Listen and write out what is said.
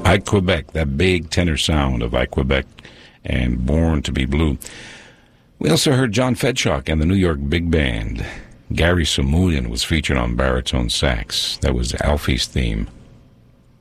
Ike Quebec, that big tenor sound of Ike Quebec and Born to be Blue. We also heard John Fedshock and the New York Big Band. Gary Samulian was featured on baritone sax. That was Alfie's theme.